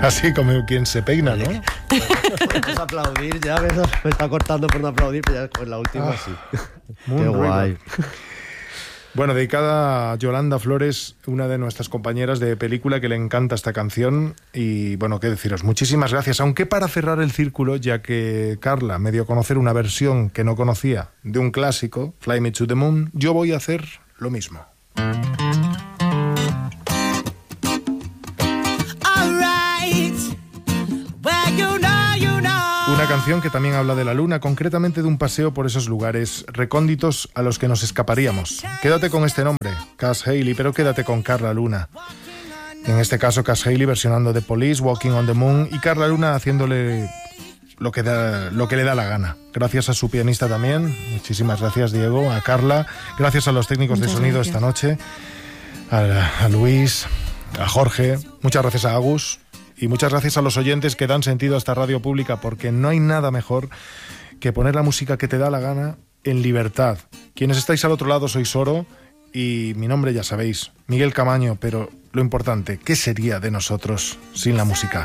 Así como quien se peina, ¿no? Vamos a aplaudir, ya me está cortando por no aplaudir, pero ya con la última sí. Qué guay. Bueno, dedicada a Yolanda Flores, una de nuestras compañeras de película que le encanta esta canción. Y bueno, qué deciros, muchísimas gracias. Aunque para cerrar el círculo, ya que Carla me dio a conocer una versión que no conocía de un clásico, Fly Me to the Moon, yo voy a hacer lo mismo. Una canción que también habla de la luna, concretamente de un paseo por esos lugares recónditos a los que nos escaparíamos. Quédate con este nombre, Cass Haley, pero quédate con Carla Luna. En este caso, Cass Haley versionando The Police, Walking on the Moon, y Carla Luna haciéndole lo que le da la gana. Gracias a su pianista también. Muchísimas gracias, Diego, a Carla. Gracias a los técnicos de sonido esta noche, a Luis, a Jorge. Muchas gracias a Agus. Y muchas gracias a los oyentes que dan sentido a esta radio pública, porque no hay nada mejor que poner la música que te da la gana en libertad. Quienes estáis al otro lado sois Oro y mi nombre ya sabéis, Miguel Camaño, pero lo importante, ¿qué sería de nosotros sin la música?